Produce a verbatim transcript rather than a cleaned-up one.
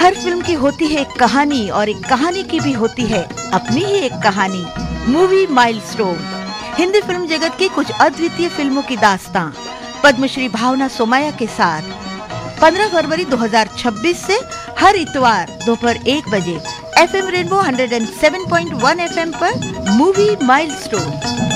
हर film की होती है एक कहानी और एक कहानी की भी होती है अपनी ही एक कहानी। मूवी माइलस्टोन हिंदी फिल्म जगत की कुछ अद्वितीय फिल्मों की दास्तां पद्मश्री भावना सोमैया के साथ पंद्रह फरवरी दो हज़ार छब्बीस से हर इतवार दोपहर एक बजे एफएम रेनबो एक सौ सात पॉइंट एक एफएम पर मूवी माइलस्टोन।